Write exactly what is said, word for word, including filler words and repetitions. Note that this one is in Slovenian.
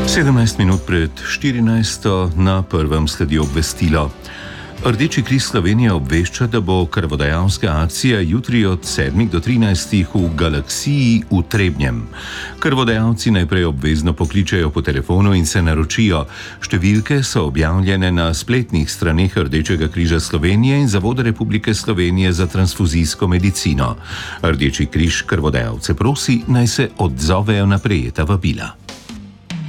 sedemnajst minut pred štirinajsto na prvem sledi obvestilo. Rdeči križ Slovenije obvešča, da bo krvodajalska akcija jutri od sedmih do trinajstih v Galaksiji v Trebnjem. Krvodajalci najprej obvezno pokličejo po telefonu in se naročijo. Številke so objavljene na spletnih straneh Rdečega križa Slovenije in Zavoda Republike Slovenije za transfuzijsko medicino. Rdeči križ krvodajalce prosi, naj se odzovejo na prejeta vabila.